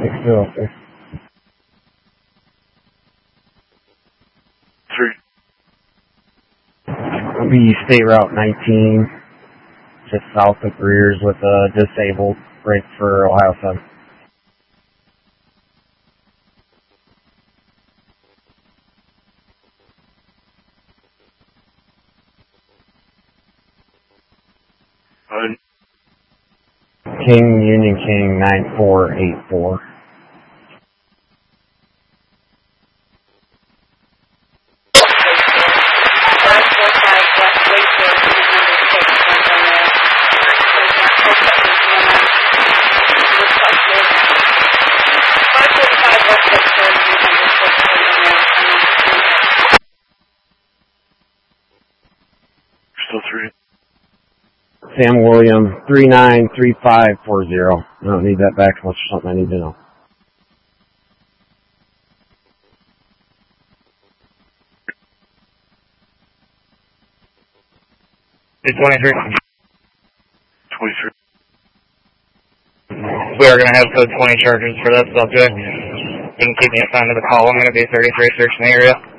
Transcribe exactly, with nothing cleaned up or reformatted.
Still, Three. It'll be State Route nineteen, just south of Greers with a disabled break for Ohio seven. Uh, King, Union King, nine four eight four. Still three. Sam William, three nine three five four zero. I don't need that back much, something I need to know. twenty-three. twenty-three. We are going to have code twenty charges for that subject. You can keep me assigned to the call. I'm going to be thirty-three searching the area.